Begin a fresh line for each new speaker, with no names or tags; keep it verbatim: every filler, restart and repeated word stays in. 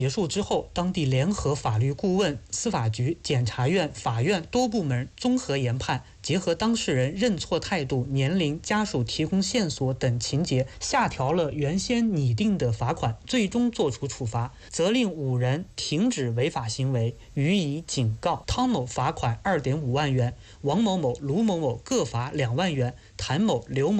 结束之后，当地联合法律顾问、司法局、检察院、法院多部门综合研判，结合当事人认错态度、年龄、家属提供线索等情节，下调了原先拟定的罚款，最终作出处罚，责令五人停止违法行为，予以警告。汤某罚款二点五万元，王某某、卢某某各罚两万元，谭某、刘某